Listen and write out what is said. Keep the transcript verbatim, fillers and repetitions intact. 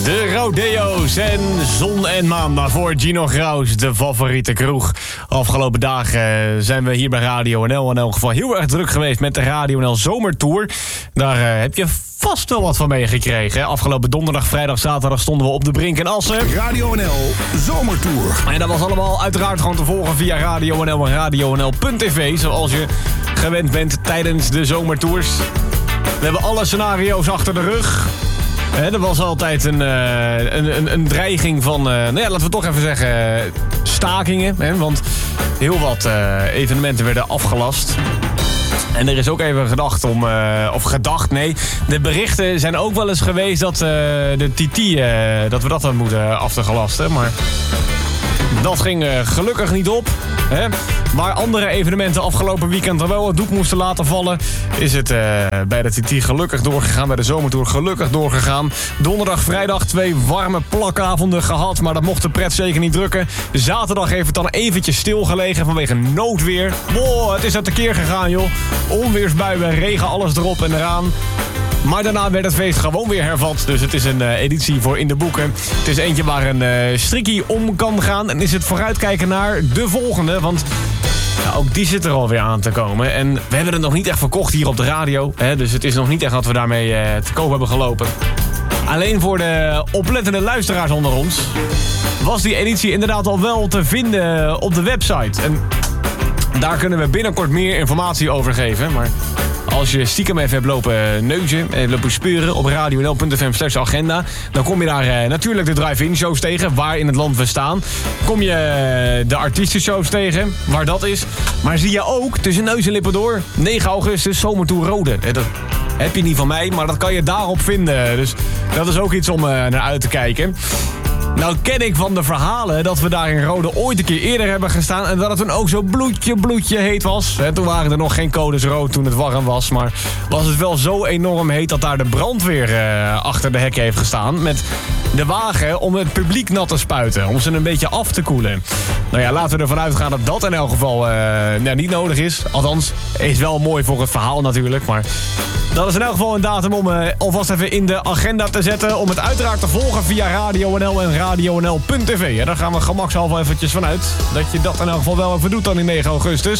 De Rodeo's en Zon en Maan. Maar voor Gino Graus, de favoriete kroeg. Afgelopen dagen zijn we hier bij Radio N L in elk geval heel erg druk geweest met de Radio N L Zomertour. Daar uh, heb je vast wel wat van meegekregen. Afgelopen donderdag, vrijdag, zaterdag stonden we op de Brink in Assen. Radio N L Zomertour. En dat was allemaal uiteraard gewoon te volgen via Radio N L en radio n l punt t v. Zoals je gewend bent tijdens de zomertours. We hebben alle scenario's achter de rug. He, er was altijd een, uh, een, een, een dreiging van, uh, nou ja, laten we toch even zeggen, uh, stakingen. Hè, want heel wat uh, evenementen werden afgelast. En er is ook even gedacht om, uh, of gedacht, nee, de berichten zijn ook wel eens geweest dat uh, de T T, uh, dat we dat hadden moeten af te gelasten. Maar dat ging uh, gelukkig niet op. Hè? Waar andere evenementen afgelopen weekend dan wel het doek moesten laten vallen, is het uh, bij de T T gelukkig doorgegaan, bij de Zomertour gelukkig doorgegaan. Donderdag, vrijdag twee warme plakavonden gehad, maar dat mocht de pret zeker niet drukken. Zaterdag heeft het dan eventjes stilgelegen vanwege noodweer. Wow, het is uit de keer gegaan, joh. Onweersbuien, regen, alles erop en eraan. Maar daarna werd het feest gewoon weer hervat. Dus het is een uh, editie voor in de boeken. Het is eentje waar een uh, strikkie om kan gaan. En is het vooruitkijken naar de volgende. Want ja, ook die zit er alweer aan te komen. En we hebben het nog niet echt verkocht hier op de radio. Hè? Dus het is nog niet echt dat we daarmee uh, te koop hebben gelopen. Alleen voor de oplettende luisteraars onder ons was die editie inderdaad al wel te vinden op de website. En daar kunnen we binnenkort meer informatie over geven. Maar als je stiekem even hebt lopen neuzen en lopen speuren op radio n l punt f m slash agenda, dan kom je daar uh, natuurlijk de drive-in shows tegen, waar in het land we staan. Kom je uh, de artiestenshows tegen, waar dat is. Maar zie je ook tussen neus en lippen door, negen augustus, Zomertour Rode. Dat heb je niet van mij, maar dat kan je daarop vinden. Dus dat is ook iets om uh, naar uit te kijken. Nou ken ik van de verhalen dat we daar in Rode ooit een keer eerder hebben gestaan en dat het toen ook zo bloedje, bloedje heet was. He, toen waren er nog geen codes rood toen het warm was, maar was het wel zo enorm heet dat daar de brandweer uh, achter de hekken heeft gestaan met de wagen om het publiek nat te spuiten, om ze een beetje af te koelen. Nou ja, laten we ervan uitgaan dat dat in elk geval uh, nou, niet nodig is. Althans, is wel mooi voor het verhaal natuurlijk, maar dat is in elk geval een datum om uh, alvast even in de agenda te zetten, om het uiteraard te volgen via Radio N L en radio n l punt t v. Ja, daar gaan we gemakshalve eventjes vanuit dat je dat in elk geval wel even doet dan in negen augustus.